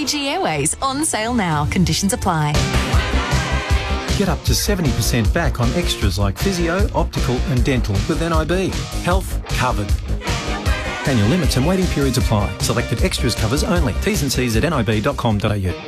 Fiji Airways on sale now. Conditions apply. Get up to 70% back on extras like physio, optical and dental with NIB. Health covered. Annual limits and waiting periods apply. Selected extras covers only. T's and C's at nib.com.au.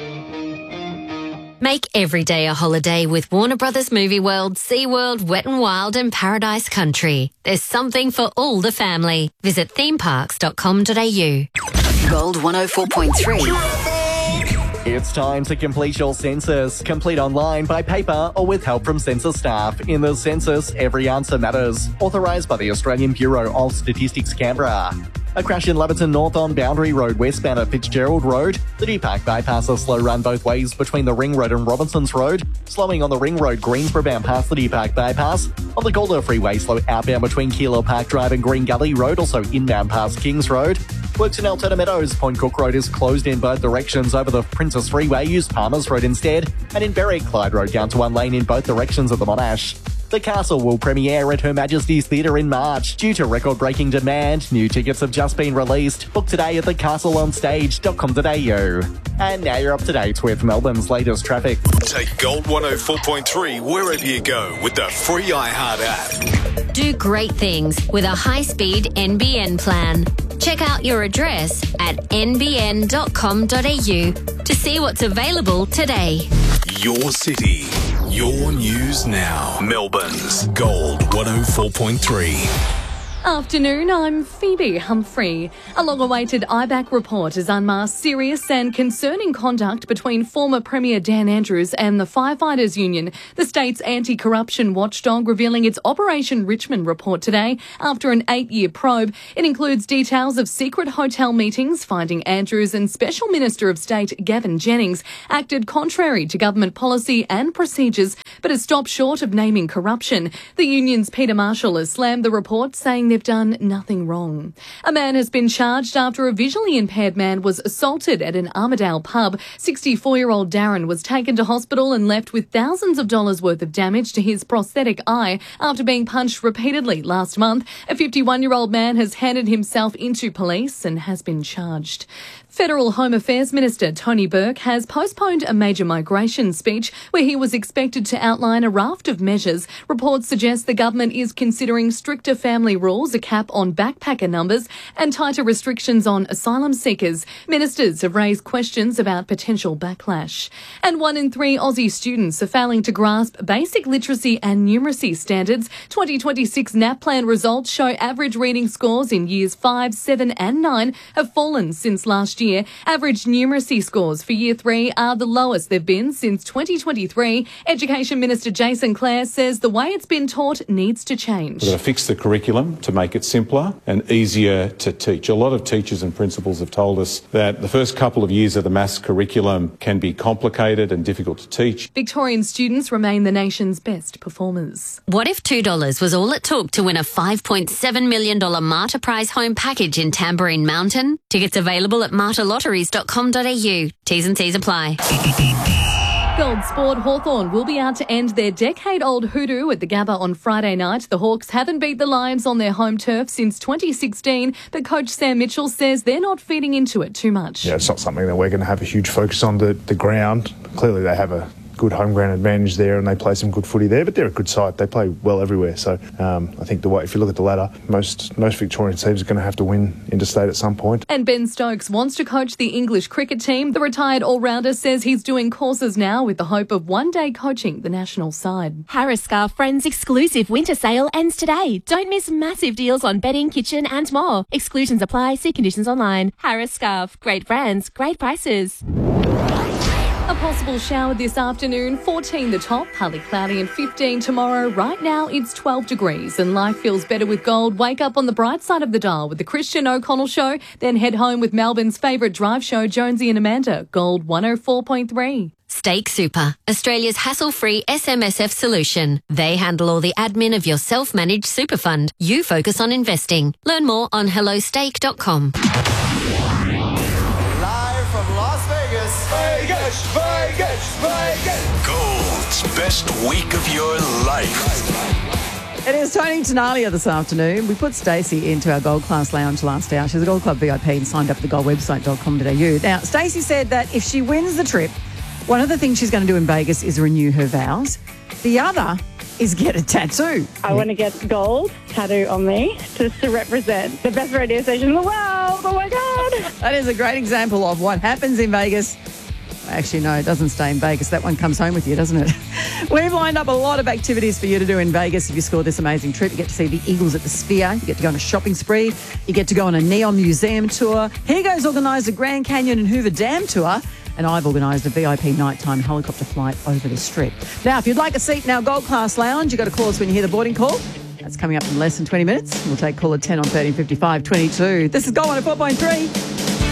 Make every day a holiday with Warner Brothers Movie World, SeaWorld, Wet n Wild and Paradise Country. There's something for all the family. Visit themeparks.com.au. Gold 104.3. It's time to complete your census. Complete online, by paper or with help from census staff. In the census, every answer matters. Authorised by the Australian Bureau of Statistics, Canberra. A crash in Laverton North on Boundary Road westbound at Fitzgerald Road. The Deepak bypass a slow run both ways between the Ring Road and Robinsons Road. Slowing on the Ring Road, Greensboro bound past the Deepak bypass. On the Golder Freeway, slow outbound between Keilor Park Drive and Green Gully Road, also inbound past Kings Road. Works in Altona Meadows. Point Cook Road is closed in both directions over the Princess Freeway. Use Palmers Road instead. And in Berwick, Clyde Road down to one lane in both directions of the Monash. The Castle will premiere at Her Majesty's Theatre in March. Due to record-breaking demand, new tickets have just been released. Book today at thecastleonstage.com.au. And now you're up to date with Melbourne's latest traffic. Take Gold 104.3 wherever you go with the free iHeart app. Do great things with a high-speed NBN plan. Check out your address at nbn.com.au to see what's available today. Your city, your news now. Melbourne's Gold 104.3. Afternoon, I'm Phoebe Humphrey. A long-awaited IBAC report has unmasked serious and concerning conduct between former Premier Dan Andrews and the Firefighters Union. The state's anti-corruption watchdog revealing its Operation Richmond report today after an 8-year probe. It includes details of secret hotel meetings, finding Andrews and Special Minister of State Gavin Jennings acted contrary to government policy and procedures, but has stopped short of naming corruption. The union's Peter Marshall has slammed the report, saying they've done nothing wrong. A man has been charged after a visually impaired man was assaulted at an Armidale pub. 64-year-old Darren was taken to hospital and left with thousands of dollars worth of damage to his prosthetic eye after being punched repeatedly last month. A 51-year-old man has handed himself into police and has been charged. Federal Home Affairs Minister Tony Burke has postponed a major migration speech where he was expected to outline a raft of measures. Reports suggest the government is considering stricter family rules, a cap on backpacker numbers and tighter restrictions on asylum seekers. Ministers have raised questions about potential backlash. And 1 in 3 Aussie students are failing to grasp basic literacy and numeracy standards. 2026 NAPLAN results show average reading scores in years 5, 7 and 9 have fallen since last year. Average numeracy scores for Year 3 are the lowest they've been since 2023. Education Minister Jason Clare says the way it's been taught needs to change. We've got to fix the curriculum to make it simpler and easier to teach. A lot of teachers and principals have told us that the first couple of years of the maths curriculum can be complicated and difficult to teach. Victorian students remain the nation's best performers. What if $2 was all it took to win a $5.7 million Marta Prize home package in Tamborine Mountain? Tickets available at martalotteries.com.au. T's and C's apply. Gold Sport Hawthorn will be out to end their decade-old hoodoo at the Gabba on Friday night. The Hawks haven't beat the Lions on their home turf since 2016, but coach Sam Mitchell says they're not feeding into it too much. Yeah, it's not something that we're going to have a huge focus on the ground. Clearly they have a good home ground advantage there and they play some good footy there, but they're a good side. They play well everywhere. So I think if you look at the ladder, most Victorian teams are going to have to win interstate at some point. And Ben Stokes wants to coach the English cricket team. The retired all-rounder says he's doing courses now with the hope of one day coaching the national side. Harris Scarf Friends exclusive winter sale ends today. Don't miss massive deals on bedding, kitchen and more. Exclusions apply. See conditions online. Harris Scarf. Great brands, great prices. A possible shower this afternoon, 14 the top, partly cloudy and 15 tomorrow. Right now it's 12 degrees and life feels better with gold. Wake up on the bright side of the dial with the Christian O'Connell Show, then head home with Melbourne's favourite drive show, Jonesy and Amanda. Gold 104.3. Stake Super, Australia's hassle-free SMSF solution. They handle all the admin of your self-managed super fund. You focus on investing. Learn more on hellostake.com. Live from Las Vegas. Vegas, Vegas, Vegas. Gold's best week of your life. It is Tony Tenalia this afternoon. We put Stacey into our Gold Class Lounge last hour. She's a Gold Club VIP and signed up at thegoldwebsite.com.au. Now, Stacey said that if she wins the trip, one of the things she's going to do in Vegas is renew her vows. The other is get a tattoo. I want to get gold tattoo on me just to represent the best radio station in the world. Oh, my God. That is a great example of what happens in Vegas. Actually, no, it doesn't stay in Vegas. That one comes home with you, doesn't it? We've lined up a lot of activities for you to do in Vegas if you score this amazing trip. You get to see the Eagles at the Sphere. You get to go on a shopping spree. You get to go on a Neon Museum tour. Hego's organised a Grand Canyon and Hoover Dam tour. And I've organised a VIP nighttime helicopter flight over the Strip. Now, if you'd like a seat in our Gold Class Lounge, you've got to call us when you hear the boarding call. That's coming up in less than 20 minutes. We'll take caller 10 on 1355 22. This is Gold 104.3.